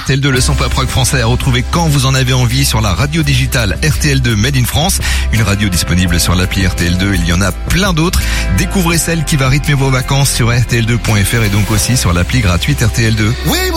RTL2, le son pop rock français à retrouver quand vous en avez envie sur la radio digitale RTL2 Made in France. Une radio disponible sur l'appli RTL2. Il y en a plein d'autres. Découvrez celle qui va rythmer vos vacances sur RTL2.fr et donc aussi sur l'appli gratuite RTL2. Oui.